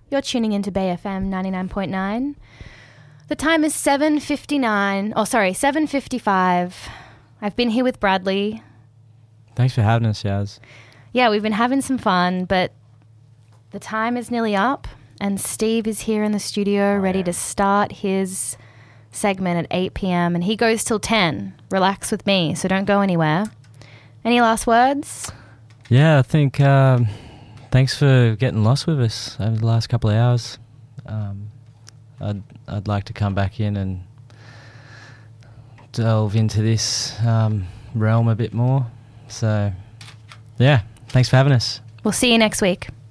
You're tuning into Bay FM 99.9. The time is 7:55. I've been here with Bradley. Thanks for having us, Yaz. Yeah, we've been having some fun, but the time is nearly up and Steve is here in the studio ready to start his segment at 8 p.m. and he goes till 10. Relax with me, so don't go anywhere. Any last words? Yeah, I think thanks for getting lost with us over the last couple of hours. I'd like to come back in and delve into this realm a bit more. So, yeah, thanks for having us. We'll see you next week.